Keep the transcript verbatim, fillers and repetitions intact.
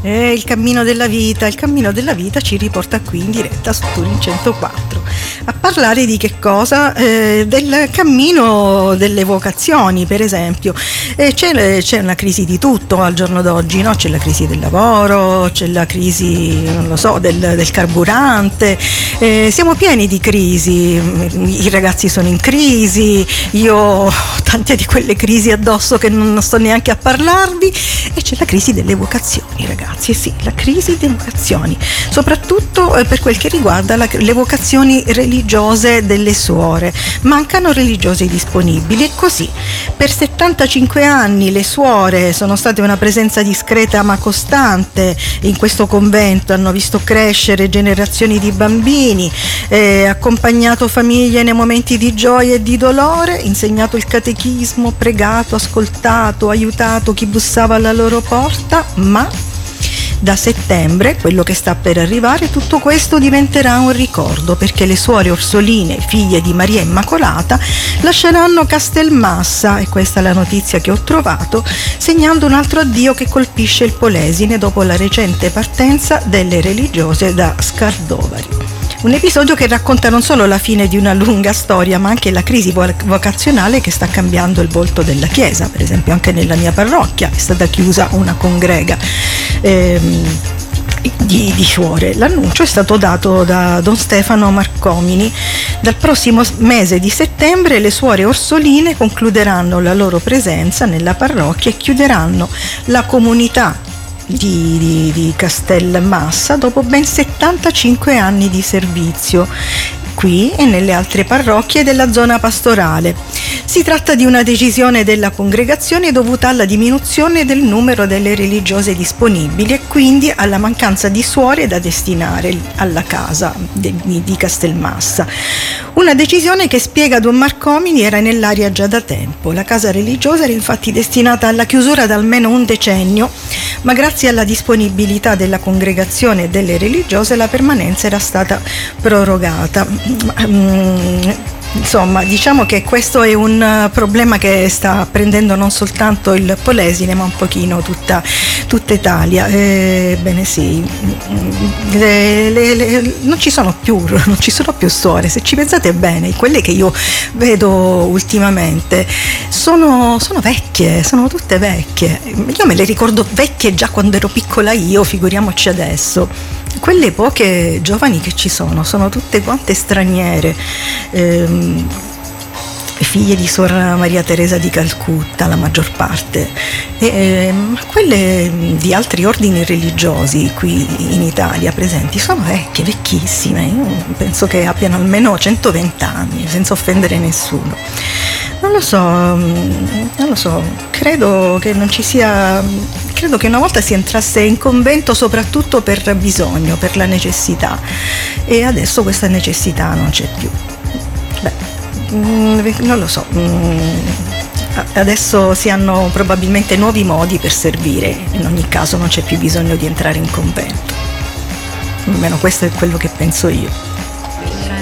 E il cammino della vita, il cammino della vita ci riporta qui in diretta su Turin centoquattro a parlare di che cosa? Eh, del cammino delle vocazioni, per esempio. Eh, c'è, c'è una crisi di tutto al giorno d'oggi, no? C'è la crisi del lavoro, c'è la crisi, non lo so, del, del carburante, eh, siamo pieni di crisi, i ragazzi sono in crisi, io ho tante di quelle crisi addosso che non sto neanche a parlarvi, e c'è la crisi delle vocazioni, ragazzi, sì, la crisi delle vocazioni, soprattutto per quel che riguarda la, le vocazioni religiose delle suore. Mancano religiose disponibili e così per settantacinque anni le suore sono state una presenza discreta ma costante in questo convento, hanno visto crescere generazioni di bambini, eh, accompagnato famiglie nei momenti di gioia e di dolore, insegnato il catechismo, pregato, ascoltato, aiutato chi bussava alla loro porta, ma da settembre, quello che sta per arrivare, tutto questo diventerà un ricordo, perché le suore Orsoline, figlie di Maria Immacolata, lasceranno Castelmassa, e questa è la notizia che ho trovato, segnando un altro addio che colpisce il Polesine dopo la recente partenza delle religiose da Scardovari. Un episodio che racconta non solo la fine di una lunga storia, ma anche la crisi vocazionale che sta cambiando il volto della Chiesa. Per esempio anche nella mia parrocchia è stata chiusa una congrega ehm, di, di suore. L'annuncio è stato dato da Don Stefano Marcomini. Dal prossimo mese di settembre le suore Orsoline concluderanno la loro presenza nella parrocchia e chiuderanno la comunità Di, di, di Castelmassa dopo ben settantacinque anni di servizio qui e nelle altre parrocchie della zona pastorale. Si tratta di una decisione della congregazione dovuta alla diminuzione del numero delle religiose disponibili e quindi alla mancanza di suore da destinare alla casa di, di Castelmassa. Una decisione che, spiega Don Marcomini, era nell'aria già da tempo. La casa religiosa era infatti destinata alla chiusura da almeno un decennio, ma grazie alla disponibilità della congregazione e delle religiose la permanenza era stata prorogata. Insomma, diciamo che questo è un problema che sta prendendo non soltanto il Polesine, ma un pochino tutta, tutta Italia. Ebbene sì, le, le, le, non ci sono più, non ci sono più suore. Se ci pensate bene, quelle che io vedo ultimamente sono, sono vecchie, sono tutte vecchie. Io me le ricordo vecchie già quando ero piccola io, figuriamoci adesso. Quelle poche giovani che ci sono sono tutte quante straniere, ehm, figlie di Suor Maria Teresa di Calcutta, la maggior parte, e, ehm, quelle di altri ordini religiosi qui in Italia presenti sono vecchie, vecchissime. Io penso che abbiano almeno centoventi anni, senza offendere nessuno. Non lo so, non lo so, credo che non ci sia, credo che una volta si entrasse in convento soprattutto per bisogno, per la necessità, e adesso questa necessità non c'è più. Beh, non lo so, adesso si hanno probabilmente nuovi modi per servire, in ogni caso non c'è più bisogno di entrare in convento, almeno questo è quello che penso io.